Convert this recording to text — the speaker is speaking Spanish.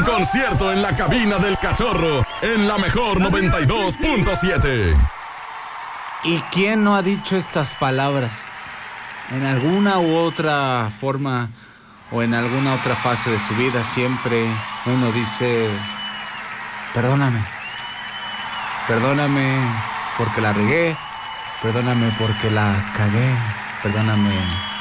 concierto en la cabina del Cachorro, en la mejor 92.7. ¿Y quién no ha dicho estas palabras? En alguna u otra forma o en alguna otra fase de su vida siempre uno dice: perdóname. Perdóname porque la regué. Perdóname porque la cagué. Perdóname